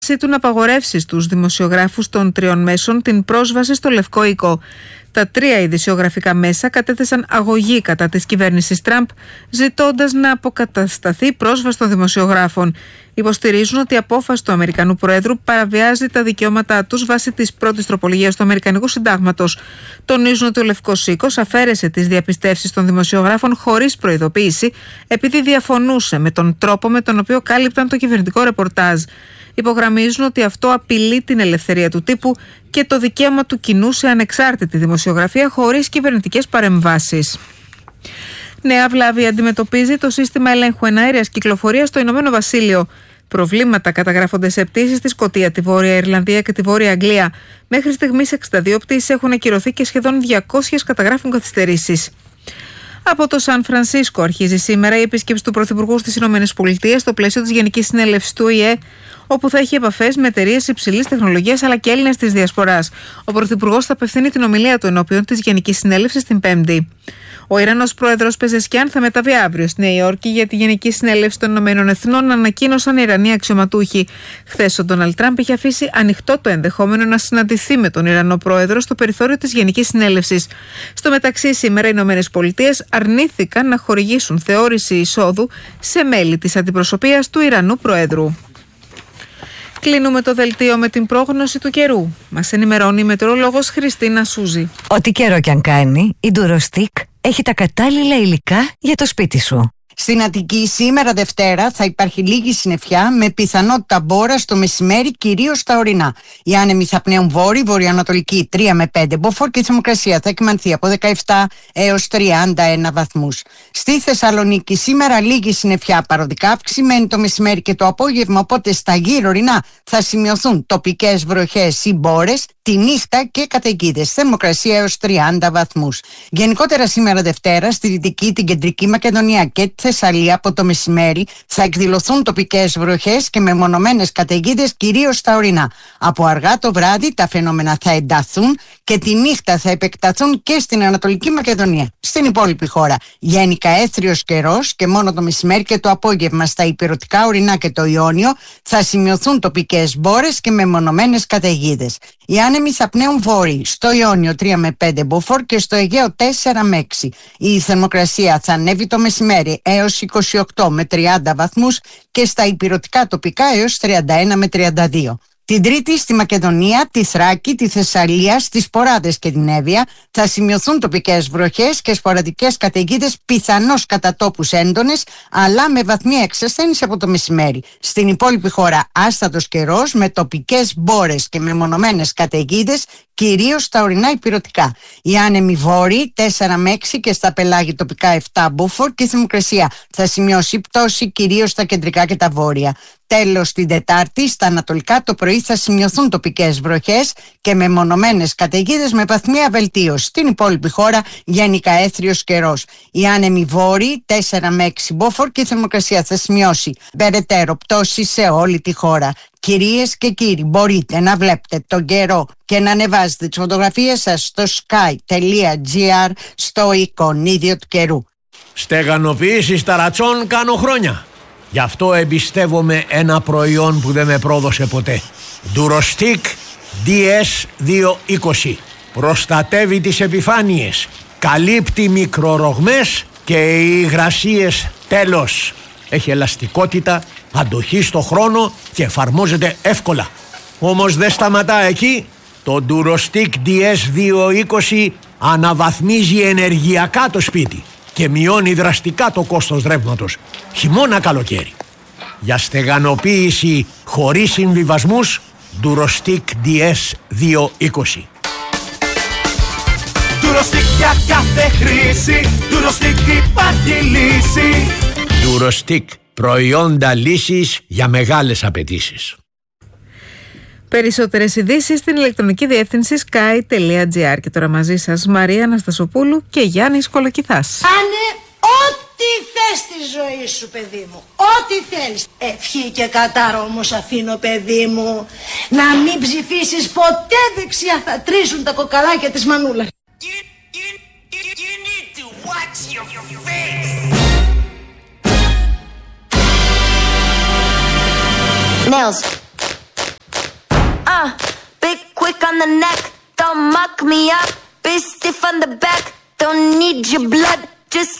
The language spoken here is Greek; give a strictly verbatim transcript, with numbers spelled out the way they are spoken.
του να απαγορεύσει στους δημοσιογράφους των τριών μέσων την πρόσβαση στο Λευκό Οίκο. Τα τρία ειδησιογραφικά μέσα κατέθεσαν αγωγή κατά της κυβέρνησης Τραμπ, ζητώντας να αποκατασταθεί πρόσβαση των δημοσιογράφων. Υποστηρίζουν ότι η απόφαση του Αμερικανού Προέδρου παραβιάζει τα δικαιώματά τους βάσει της πρώτης τροπολογίας του Αμερικανικού Συντάγματος. Τονίζουν ότι ο Λευκός Οίκος αφαίρεσε τις διαπιστεύσεις των δημοσιογράφων χωρίς προειδοποίηση, επειδή διαφωνούσε με τον τρόπο με τον οποίο κάλυπταν το κυβερνητικό ρεπορτάζ. Υπογραμμίζουν ότι αυτό απειλεί την ελευθερία του τύπου και το δικαίωμα του κοινού σε ανεξάρτητη δημοσιογραφία χωρίς κυβερνητικές παρεμβάσεις. Νέα βλάβη αντιμετωπίζει το σύστημα ελέγχου εναέριας κυκλοφορίας στο Ηνωμένο Βασίλειο. Προβλήματα καταγράφονται σε πτήσεις στη Σκωτία, τη Βόρεια Ιρλανδία και τη Βόρεια Αγγλία. Μέχρι στιγμής εξήντα δύο πτήσεις έχουν ακυρωθεί και σχεδόν διακόσιες καταγράφουν καθυστερήσεις. Από το Σαν Φρανσίσκο αρχίζει σήμερα η επίσκεψη του Πρωθυπουργού στις ΗΠΑ στο πλαίσιο της Γενικής Συνέλευσης του Ο Η Ε, όπου θα έχει επαφές με εταιρείες υψηλής τεχνολογίας αλλά και Έλληνες της Διασποράς. Ο Πρωθυπουργός θα απευθύνει την ομιλία του ενώπιον της Γενικής Συνέλευσης την Πέμπτη. Ο Ιρανός πρόεδρος Πεζεσκιάν θα μεταβεί αύριο στη Νέα Υόρκη για τη Γενική Συνέλευση των Ηνωμένων Εθνών, ανακοίνωσαν οι Ιρανοί αξιωματούχοι. Χθες ο Ντόναλντ Τραμπ είχε αφήσει ανοιχτό το ενδεχόμενο να συναντηθεί με τον Ιρανό πρόεδρο στο περιθώριο της Γενικής Συνέλευσης. Στο μεταξύ, σήμερα οι Ηνωμένες Πολιτείες αρνήθηκαν να χορηγήσουν θεώρηση εισόδου σε μέλη της αντιπροσωπείας του Ιρανού πρόεδρου. Κλείνουμε το δελτίο με την πρόγνωση του καιρού. Μας ενημερώνει η μετεωρολόγος Χριστίνα Σούζη. Ό,τι καιρό κι αν κάνει, η Durostick έχει τα κατάλληλα υλικά για το σπίτι σου. Στην Αττική σήμερα Δευτέρα θα υπάρχει λίγη συννεφιά με πιθανότητα μπόρα στο μεσημέρι, κυρίως στα ορεινά. Οι άνεμοι θα πνέουν βόρειοι, βορειοανατολική τρία με πέντε μποφόρ και η θερμοκρασία θα κυμανθεί από δεκαεπτά έως τριάντα ένα βαθμούς. Στη Θεσσαλονίκη σήμερα λίγη συννεφιά, παροδικά αυξημένη το μεσημέρι και το απόγευμα, οπότε στα γύρω ορεινά θα σημειωθούν τοπικές βροχές ή μπόρες τη νύχτα και καταιγίδες. Θερμοκρασία έως τριάντα βαθμούς. Γενικότερα σήμερα Δευτέρα στη Δυτική, την Κεντρική Μακεδονία και τη Θεσσαλία από το μεσημέρι θα εκδηλωθούν τοπικές βροχές και μεμονωμένες καταιγίδες, κυρίως στα ορεινά. Από αργά το βράδυ τα φαινόμενα θα ενταθούν και τη νύχτα θα επεκταθούν και στην Ανατολική Μακεδονία. Στην υπόλοιπη χώρα γενικά έθριος καιρός και μόνο το μεσημέρι και το απόγευμα στα ηπειρωτικά ορεινά και το Ιόνιο θα σημειωθούν τοπικές μπόρες και μεμονωμένες καταιγίδες. Οι άνεμοι θα πνέουν βόρειοι, στο Ιόνιο τρία με πέντε μποφόρ και στο Αιγαίο τέσσερα με έξι. Η θερμοκρασία θα ανέβει το μεσημέρι έως είκοσι οκτώ με τριάντα βαθμούς και στα ηπειρωτικά τοπικά έως τριάντα ένα με τριάντα δύο. Την Τρίτη στη Μακεδονία, τη Θράκη, τη Θεσσαλία, στις Ποράδες και την Εύβοια θα σημειωθούν τοπικές βροχές και σποραδικές καταιγίδες, πιθανώς κατά τόπους έντονες, αλλά με βαθμία εξασθένηση από το μεσημέρι. Στην υπόλοιπη χώρα άστατος καιρός με τοπικές μπόρες και μεμονωμένες καταιγίδες, κυρίως στα ορεινά ηπειρωτικά. Οι άνεμοι βόρειοι τέσσερα με έξι και στα πελάγη τοπικά επτά μποφόρ και η θερμοκρασία θα σημειώσει πτώση κυρίως στα κεντρικά και τα βόρεια. Τέλος, την Τετάρτη στα ανατολικά το πρωί θα σημειωθούν τοπικές βροχές και μεμονωμένες καταιγίδες με βαθμία βελτίωση. Στην υπόλοιπη χώρα γενικά έθριος καιρός. Οι άνεμοι βόρειοι τέσσερα με έξι μποφόρ και η θερμοκρασία θα σημειώσει περαιτέρω πτώση σε όλη τη χώρα. Κυρίες και κύριοι, μπορείτε να βλέπετε τον καιρό και να ανεβάζετε τις φωτογραφίες σας στο sky τελεία gr στο εικονίδιο του καιρού. Στεγανοποίηση ταρατσών κάνω χρόνια. Γι' αυτό εμπιστεύομαι ένα προϊόν που δεν με πρόδωσε ποτέ. Durostick ντι ες διακόσια είκοσι. Προστατεύει τις επιφάνειες, καλύπτει μικρορογμές και οι υγρασίες τέλος. Έχει ελαστικότητα, αντοχή στο χρόνο και εφαρμόζεται εύκολα. Όμως δεν σταματά εκεί. Το Durostick ντι ες διακόσια είκοσι αναβαθμίζει ενεργειακά το σπίτι και μειώνει δραστικά το κόστος ρεύματος, χειμώνα καλοκαίρι. Για στεγανοποίηση χωρίς συμβιβασμούς, Durostick ντι ες διακόσια είκοσι. Durostick για κάθε χρήση, Durostick υπάρχει λύση. Durostick, προϊόντα λύσης για μεγάλες απαιτήσεις. Περισσότερες ειδήσεις στην ηλεκτρονική διεύθυνση sky τελεία gr. Και τώρα μαζί σας Μαρία Αναστασοπούλου και Γιάννης Κολοκυθάς. Κάνε ό,τι θες στη ζωή σου, παιδί μου. Ό,τι θέλεις. Ευχή και κατάρα όμως αφήνω, παιδί μου. Να μην ψηφίσεις ποτέ δεξιά, θα τρίσουν τα κοκαλάκια της μανούλας. You, you, you, you need to watch your face. Nails. quick on the neck. Don't muck me up, be stiff on the back. Don't need your blood, just